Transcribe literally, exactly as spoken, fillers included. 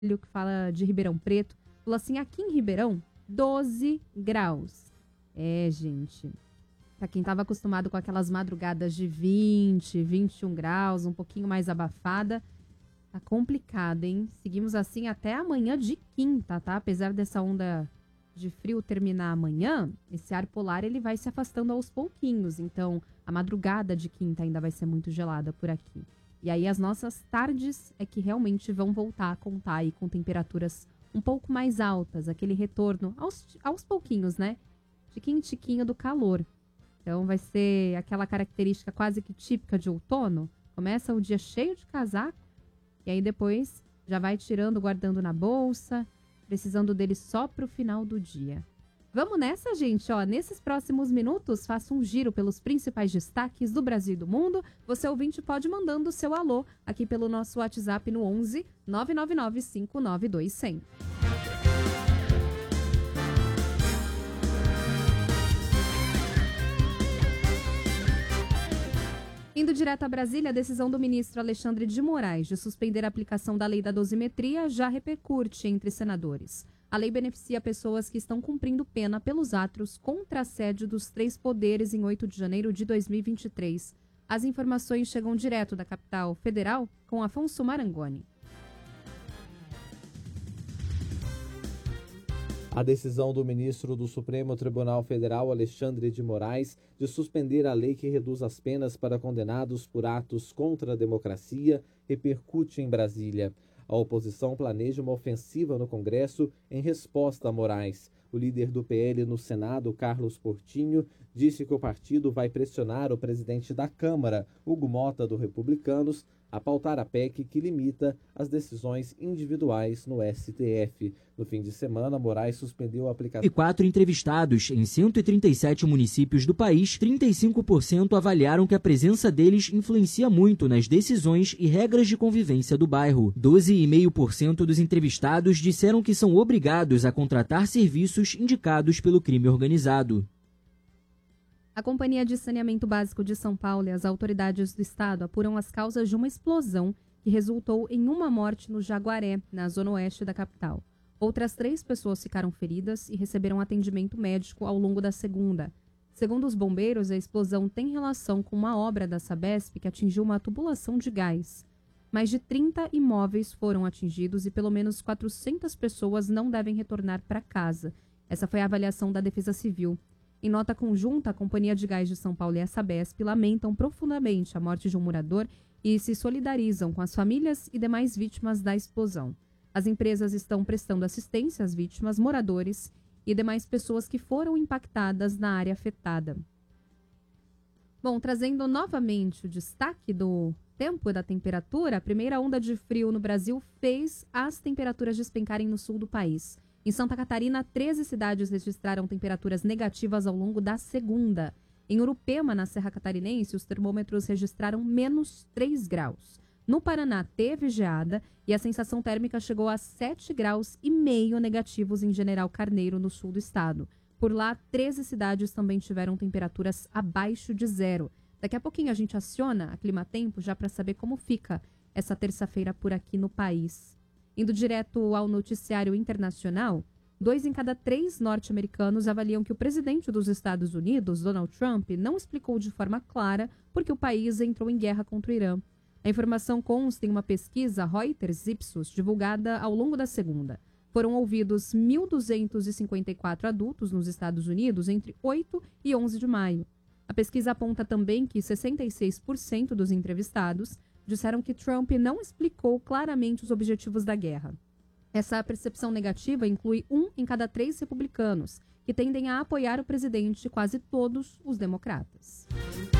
que fala de Ribeirão Preto, falou assim, aqui em Ribeirão, doze graus. É, gente, pra quem tava acostumado com aquelas madrugadas de vinte, vinte e um graus, um pouquinho mais abafada, tá complicado, hein? Seguimos assim até amanhã de quinta, tá? Apesar dessa onda de frio terminar amanhã, esse ar polar ele vai se afastando aos pouquinhos. Então, a madrugada de quinta ainda vai ser muito gelada por aqui. E aí as nossas tardes é que realmente vão voltar a contar aí com temperaturas um pouco mais altas, aquele retorno aos, aos pouquinhos, né? Tiquinho, tiquinho do calor. Então vai ser aquela característica quase que típica de outono. Começa o dia cheio de casaco e aí depois já vai tirando, guardando na bolsa, precisando dele só pro final do dia. Vamos nessa, gente, ó, nesses próximos minutos, faça um giro pelos principais destaques do Brasil e do mundo. Você, ouvinte, pode mandando o seu alô aqui pelo nosso WhatsApp no onze nove nove nove cinco nove dois zero zero. Indo direto a Brasília, a decisão do ministro Alexandre de Moraes de suspender a aplicação da lei da dosimetria já repercute entre senadores. A lei beneficia pessoas que estão cumprindo pena pelos atos contra a sede dos três poderes em oito de janeiro de dois mil e vinte e três. As informações chegam direto da capital federal com Afonso Marangoni. A decisão do ministro do Supremo Tribunal Federal, Alexandre de Moraes, de suspender a lei que reduz as penas para condenados por atos contra a democracia, repercute em Brasília. A oposição planeja uma ofensiva no Congresso em resposta a Moraes. O líder do P L no Senado, Carlos Portinho, disse que o partido vai pressionar o presidente da Câmara, Hugo Mota, do Republicanos, a pautar a P E C que limita as decisões individuais no S T F. No fim de semana, Moraes suspendeu a aplicação... E quatro entrevistados em cento e trinta e sete municípios do país, trinta e cinco por cento avaliaram que a presença deles influencia muito nas decisões e regras de convivência do bairro. doze vírgula cinco por cento dos entrevistados disseram que são obrigados a contratar serviços indicados pelo crime organizado. A Companhia de Saneamento Básico de São Paulo e as autoridades do estado apuram as causas de uma explosão que resultou em uma morte no Jaguaré, na zona oeste da capital. Outras três pessoas ficaram feridas e receberam atendimento médico ao longo da segunda. Segundo os bombeiros, a explosão tem relação com uma obra da Sabesp que atingiu uma tubulação de gás. Mais de trinta imóveis foram atingidos e pelo menos quatrocentas pessoas não devem retornar para casa. Essa foi a avaliação da Defesa Civil. Em nota conjunta, a Companhia de Gás de São Paulo e a Sabesp lamentam profundamente a morte de um morador e se solidarizam com as famílias e demais vítimas da explosão. As empresas estão prestando assistência às vítimas, moradores e demais pessoas que foram impactadas na área afetada. Bom, trazendo novamente o destaque do tempo e da temperatura, a primeira onda de frio no Brasil fez as temperaturas despencarem no sul do país. Em Santa Catarina, treze cidades registraram temperaturas negativas ao longo da segunda. Em Urupema, na Serra Catarinense, os termômetros registraram menos três graus. No Paraná, teve geada e a sensação térmica chegou a sete graus e meio negativos em General Carneiro, no sul do estado. Por lá, treze cidades também tiveram temperaturas abaixo de zero. Daqui a pouquinho a gente aciona a Climatempo já para saber como fica essa terça-feira por aqui no país. Indo direto ao noticiário internacional, dois em cada três norte-americanos avaliam que o presidente dos Estados Unidos, Donald Trump, não explicou de forma clara por que o país entrou em guerra contra o Irã. A informação consta em uma pesquisa Reuters-Ipsos divulgada ao longo da segunda. Foram ouvidos mil duzentos e cinquenta e quatro adultos nos Estados Unidos entre oito e onze de maio. A pesquisa aponta também que sessenta e seis por cento dos entrevistados disseram que Trump não explicou claramente os objetivos da guerra. Essa percepção negativa inclui um em cada três republicanos, que tendem a apoiar o presidente, quase todos os democratas.